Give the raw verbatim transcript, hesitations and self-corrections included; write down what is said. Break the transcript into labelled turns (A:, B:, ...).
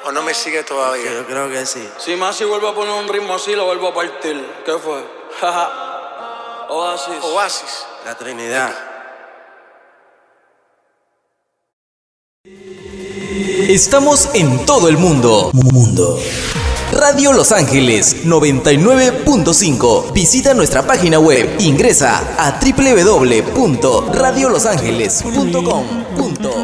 A: ¿O no me sigue todavía?
B: Yo creo que sí.
C: Si más si vuelvo a poner un ritmo así, lo vuelvo a partir. ¿Qué fue? Oasis.
A: Oasis.
B: La Trinidad.
D: Estamos en todo el mundo. Mundo. Radio Los Ángeles noventa y nueve punto cinco. Visita nuestra página web. Ingresa a doble u doble u doble u punto radio los ángeles punto com punto